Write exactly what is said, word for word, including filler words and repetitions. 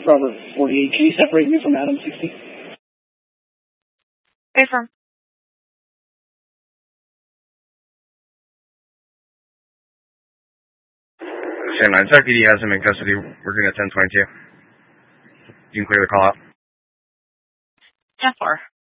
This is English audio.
Robert forty-eight, can you separate me from Adam sixty? Hey, firm. Sam nine, Star P D has him in custody, working at ten twenty-two. You can clear the call out. ten four.